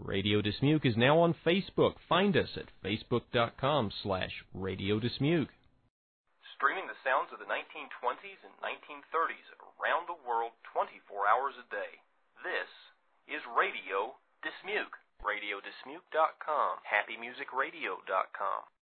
Radio Dismuke is now on Facebook. Find us at facebook.com/Radio Dismuke. Streaming the sounds of the 1920s and 1930s around the world 24 hours a day. This is Radio Dismuke. RadioDismuke.com. HappyMusicRadio.com.